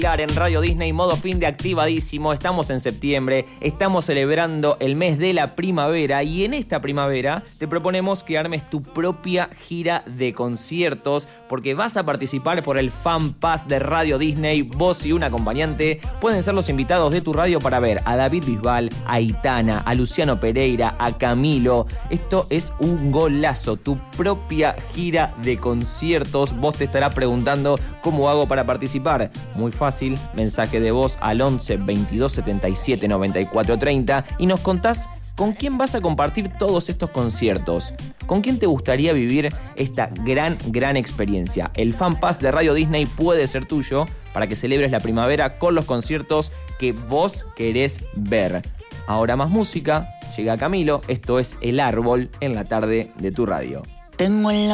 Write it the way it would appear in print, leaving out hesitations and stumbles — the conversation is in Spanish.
En Radio Disney, modo fin de activadísimo. Estamos en septiembre, estamos celebrando el mes de la primavera y en esta primavera te proponemos que armes tu propia gira de conciertos porque vas a participar por el Fan Pass de Radio Disney. Vos y un acompañante pueden ser los invitados de tu radio para ver a David Bisbal, a Aitana, a Luciano Pereira, a Camilo. Esto es un golazo, tu propia gira de conciertos. Vos te estarás preguntando cómo hago para participar. Muy fácil. Mensaje de voz al 11 22 77 94 30 y nos contás con quién vas a compartir todos estos conciertos. ¿Con quién te gustaría vivir esta gran experiencia? El Fan Pass de Radio Disney puede ser tuyo para que celebres la primavera con los conciertos que vos querés ver. Ahora más música, llega Camilo, esto es El Árbol en la tarde de tu radio. Tengo